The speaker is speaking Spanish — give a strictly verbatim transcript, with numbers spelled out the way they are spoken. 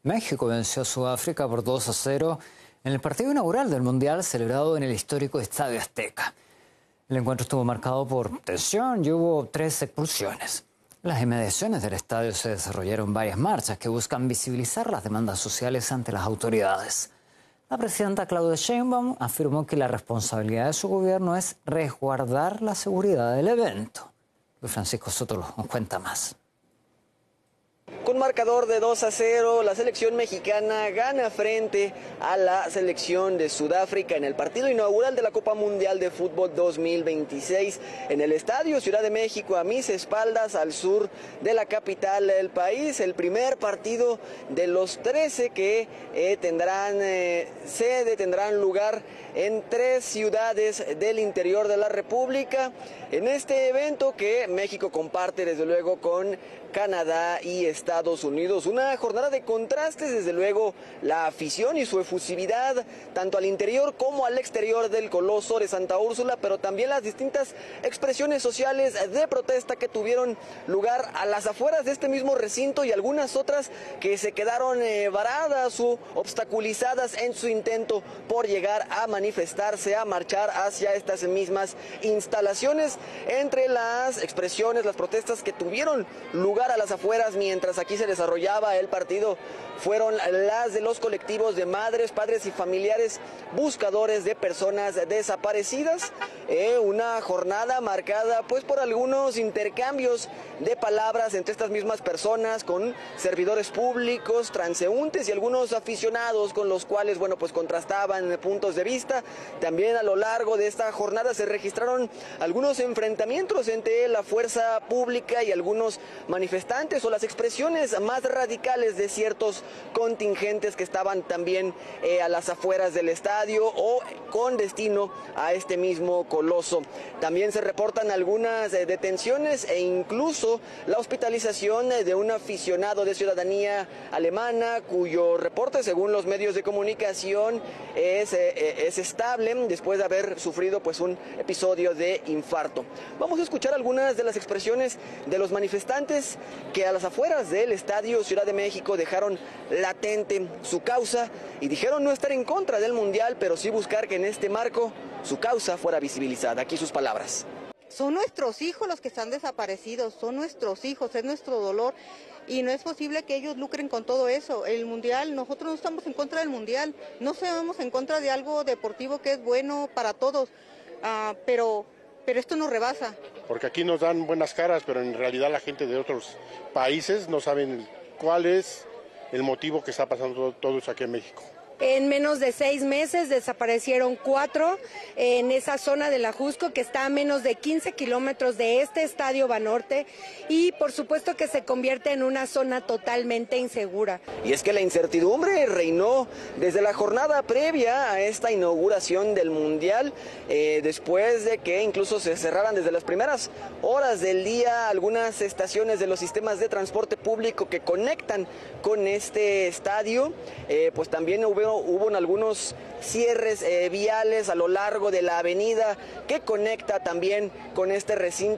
México venció a Sudáfrica por dos a cero en el partido inaugural del Mundial celebrado en el histórico Estadio Azteca. El encuentro estuvo marcado por tensión y hubo tres expulsiones. En las inmediaciones del estadio se desarrollaron varias marchas que buscan visibilizar las demandas sociales ante las autoridades. La presidenta Claudia Sheinbaum afirmó que la responsabilidad de su gobierno es resguardar la seguridad del evento. Luis Francisco Soto nos cuenta más. Con marcador de dos a cero, la selección mexicana gana frente a la selección de Sudáfrica en el partido inaugural de la Copa Mundial de Fútbol dos mil veintiséis en el Estadio Ciudad de México, a mis espaldas, al sur de la capital del país. El primer partido de los trece que eh, tendrán eh, sede, tendrán lugar en tres ciudades del interior de la República. En este evento que México comparte desde luego con Canadá y Estados Unidos. Una jornada de contrastes, desde luego la afición y su efusividad, tanto al interior como al exterior del Coloso de Santa Úrsula, pero también las distintas expresiones sociales de protesta que tuvieron lugar a las afueras de este mismo recinto y algunas otras que se quedaron eh, varadas o obstaculizadas en su intento por llegar a manifestarse, a marchar hacia estas mismas instalaciones. Entre las expresiones, las protestas que tuvieron lugar a las afueras mientras aquí se desarrollaba el partido fueron las de los colectivos de madres, padres y familiares buscadores de personas desaparecidas. Eh, una jornada marcada pues por algunos intercambios de palabras entre estas mismas personas con servidores públicos, transeúntes y algunos aficionados con los cuales bueno pues contrastaban puntos de vista. También a lo largo de esta jornada se registraron algunos enfrentamientos entre la fuerza pública y algunos manifestantes o las expresiones más radicales de ciertos contingentes que estaban también eh, a las afueras del estadio o con destino a este mismo Coloso. También se reportan algunas eh, detenciones e incluso la hospitalización eh, de un aficionado de ciudadanía alemana cuyo reporte, según los medios de comunicación, es, eh, es estable después de haber sufrido pues un episodio de infarto. Vamos a escuchar algunas de las expresiones de los manifestantes que a las afueras del Estadio Ciudad de México dejaron latente su causa y dijeron no estar en contra del Mundial, pero sí buscar que en este marco su causa fuera visibilizada. Aquí sus palabras. Son nuestros hijos los que están desaparecidos, son nuestros hijos, es nuestro dolor y no es posible que ellos lucren con todo eso. El Mundial, nosotros no estamos en contra del Mundial, no estamos en contra de algo deportivo que es bueno para todos, uh, pero... pero esto nos rebasa. Porque aquí nos dan buenas caras, pero en realidad la gente de otros países no saben cuál es el motivo que está pasando todo eso aquí en México. En menos de seis meses desaparecieron cuatro en esa zona de la Jusco, que está a menos de quince kilómetros de este Estadio Banorte, y por supuesto que se convierte en una zona totalmente insegura. Y es que la incertidumbre reinó desde la jornada previa a esta inauguración del Mundial, eh, después de que incluso se cerraran desde las primeras horas del día algunas estaciones de los sistemas de transporte público que conectan con este estadio, eh, pues también hubo Hubo algunos cierres eh, viales a lo largo de la avenida que conecta también con este recinto.